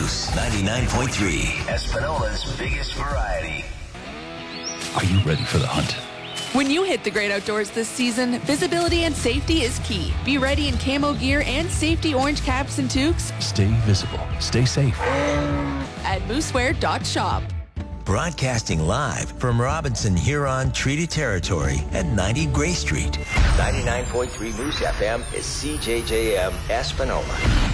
Moose 99.3, Espanola's biggest variety. Are you ready for the hunt? When you hit the great outdoors this season, visibility and safety is key. Be ready in camo gear and safety orange caps and toques. Stay visible. Stay safe. At moosewear.shop. Broadcasting live from Robinson Huron Treaty Territory at 90 Gray Street. 99.3 Moose FM is CJJM Espanola.